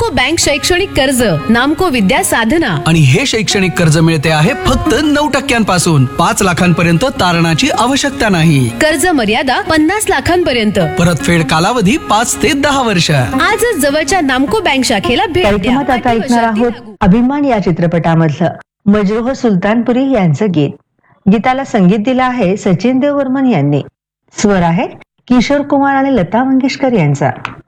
नामको बँक शैक्षणिक कर्ज, नामको विद्या साधना. आणि हे शैक्षणिक कर्ज मिळते आहे फक्त 9% 5 लाखांपर्यंत तारणाची आवश्यकता नाही. कर्ज मर्यादा 50 लाखांपर्यंत. परतफेड कालावधी 5 ते 10 वर्ष. आजच जवळच्या नामको बँक शाखेला भेट द्या. कार्यक्रमात आता ऐकणार आहोत अभिमान या चित्रपटामधलं मजरूह सुलतानपुरी यांचं गीत. गीताला संगीत दिलं आहे सचिन देव वर्मन यांनी. स्वर आहे किशोर कुमार आणि लता मंगेशकर यांचा.